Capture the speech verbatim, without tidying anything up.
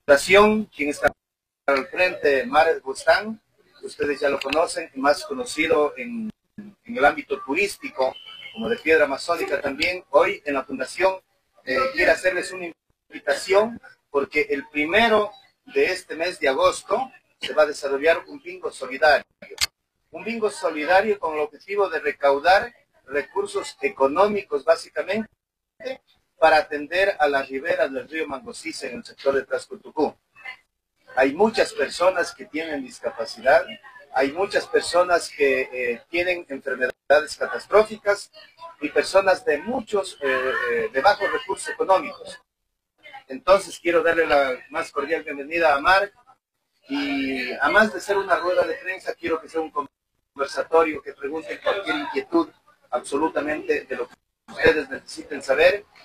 Fundación, quien está al frente, Mares Bustán, ustedes ya lo conocen, más conocido en, en el ámbito turístico, como de Piedra Amazónica también. Hoy en la Fundación eh, quiere hacerles una invitación porque el primero de este mes de agosto se va a desarrollar un bingo solidario. Un bingo solidario con el objetivo de recaudar recursos económicos básicamente para atender a las riberas del río Mangosisa en el sector de Trascutucú. Hay muchas personas que tienen discapacidad, hay muchas personas que eh, tienen enfermedades catastróficas y personas de muchos, eh, de bajos recursos económicos. Entonces quiero darle la más cordial bienvenida a Marc y además de ser una rueda de prensa, quiero que sea un conversatorio, que pregunten cualquier inquietud absolutamente de lo que ustedes necesiten saber